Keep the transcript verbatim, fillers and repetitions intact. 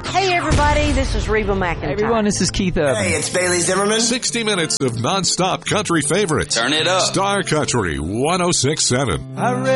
Hey, everybody, this is Reba McEntire. Hey, everyone, this is Keith Urban. Hey, it's Bailey Zimmerman. sixty minutes of nonstop country favorites. Turn it up. Star Country one oh six point seven. I read